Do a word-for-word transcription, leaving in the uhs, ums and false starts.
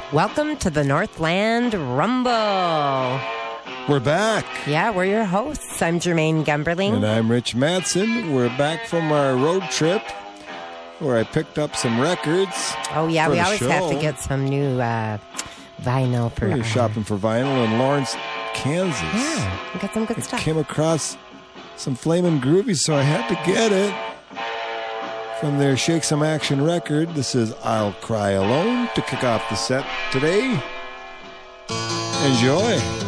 Welcome to the Northland Rumble. We're back. Yeah, we're your hosts. I'm Jermaine Gumberling. And I'm Rich Madsen. We're back from our road trip where I picked up some records. Oh, yeah, we always show. have to get some new uh, vinyl for... We were uh, shopping for vinyl in Lawrence, Kansas. Yeah, we got some good I stuff. came across some Flamin' Groovy, so I had to get it. From their Shake Some Action record, this is I'll Cry Alone to kick off the set today. Enjoy.